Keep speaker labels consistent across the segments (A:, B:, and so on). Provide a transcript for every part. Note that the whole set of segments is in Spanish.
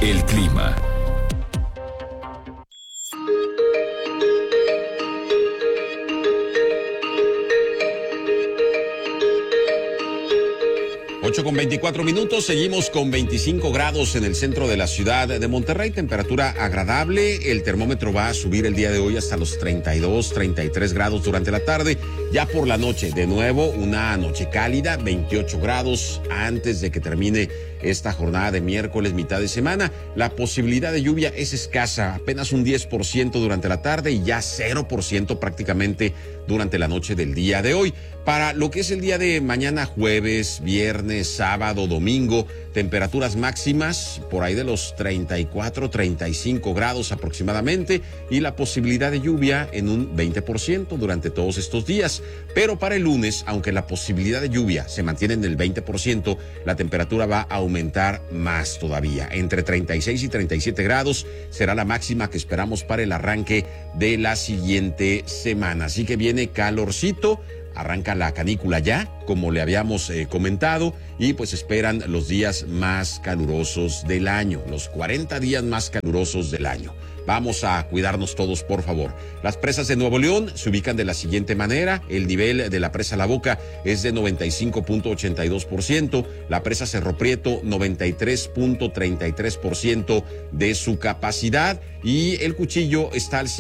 A: El clima.
B: Con 24 minutos, seguimos con 25 grados en el centro de la ciudad de Monterrey, temperatura agradable. El termómetro va a subir el día de hoy hasta los 32, 33 grados durante la tarde. Ya por la noche, de nuevo, una noche cálida, 28 grados antes de que termine esta jornada de miércoles, mitad de semana. La posibilidad de lluvia es escasa, apenas un 10% durante la tarde y ya 0% prácticamente durante la noche del día de hoy. Para lo que es el día de mañana, jueves, viernes, sábado, domingo, temperaturas máximas por ahí de los 34, 35 grados aproximadamente y la posibilidad de lluvia en un 20% durante todos estos días. Pero para el lunes, aunque la posibilidad de lluvia se mantiene en el 20%, la temperatura va a aumentar más todavía. Entre 36 y 37 grados será la máxima que esperamos para el arranque de la siguiente semana. Así que viene calorcito. Arranca la canícula ya, como le habíamos comentado, y pues esperan los días más calurosos del año, los 40 días más calurosos del año. Vamos a cuidarnos todos, por favor. Las presas de Nuevo León se ubican de la siguiente manera. El nivel de la presa La Boca es de 95.82%. La presa Cerro Prieto, 93.33% de su capacidad. Y el Cuchillo está al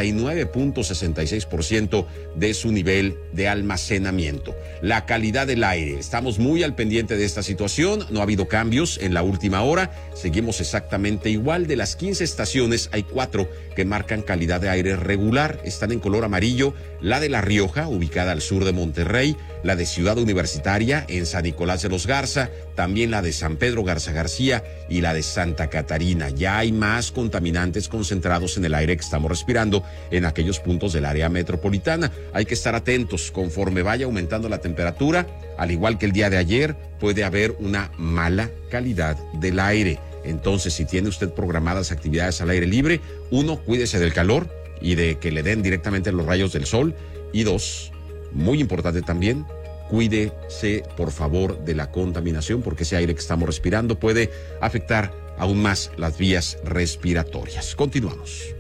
B: 59.66% de su nivel de almacenamiento. La calidad del aire. Estamos muy al pendiente de esta situación. No ha habido cambios en la última hora. Seguimos exactamente igual. De las 15 estaciones, hay 4 que marcan calidad de aire regular. Están en color amarillo. La de La Rioja, ubicada al sur de Monterrey. La de Ciudad Universitaria, en San Nicolás de los Garza. También la de San Pedro Garza García y la de Santa Catarina. Ya hay más contaminantes concentrados en el aire que estamos respirando en aquellos puntos del área metropolitana. Hay que estar atentos. Conforme vaya aumentando la temperatura, al igual que el día de ayer, puede haber una mala calidad del aire. Entonces, si tiene usted programadas actividades al aire libre, 1, cuídese del calor y de que le den directamente los rayos del sol. Y 2, muy importante también, cuídese por favor de la contaminación, porque ese aire que estamos respirando puede afectar aún más las vías respiratorias. Continuamos.